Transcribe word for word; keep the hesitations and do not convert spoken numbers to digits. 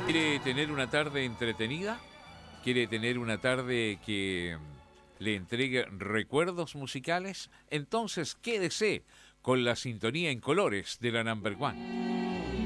¿Quiere tener una tarde entretenida? ¿Quiere tener una tarde que le entregue recuerdos musicales? Entonces quédese con la sintonía en colores de la Number One.